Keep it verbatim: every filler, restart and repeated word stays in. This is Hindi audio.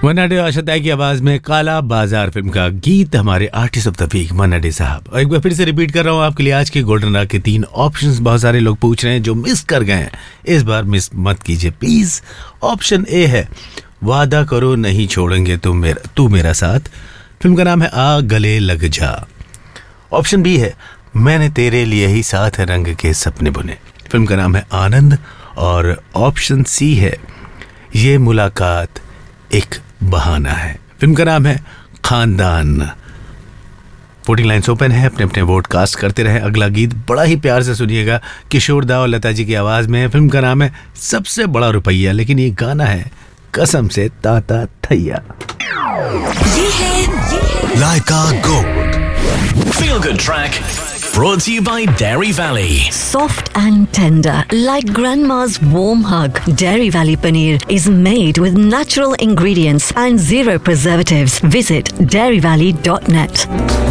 मन्ना डे आशा तय की आवाज में काला बाजार फिल्म का गीत हमारे artist of the week Manna day साहब। और एक बार फिर से रिपीट कर रहा हूँ आपके लिए आज के गोल्डन राग के तीन ऑप्शंस। बहुत सारे लोग पूछ रहे हैं जो मिस कर गए हैं, इस बार मिस मत कीजिए प्लीज। ऑप्शन ए है वादा करो नहीं छोड़ेंगे तुम मेरा तू मेरा साथ, फिल्म का नाम है आ गले लग जा। ऑप्शन बी है मैंने तेरे लिए ही साथ रंग के सपने बुने, फिल्म का नाम है आनंद। और ऑप्शन सी है ये मुलाकात एक बहाना है, फिल्म का नाम है खानदान। वोटिंग लाइन्स ओपन है, अपने अपने वोट कास्ट करते रहे। अगला गीत बड़ा ही प्यार से सुनिएगा, किशोर दा और लता जी की आवाज में। फिल्म का नाम है सबसे बड़ा रुपया, लेकिन ये गाना है कसम से ताता थैया। ये है, ये है लाइका gold Feel Good Track, brought to you by Dairy Valley. soft and tender like grandma's warm hug. Dairy Valley paneer is made with natural ingredients and zero preservatives. Visit dairy valley dot net.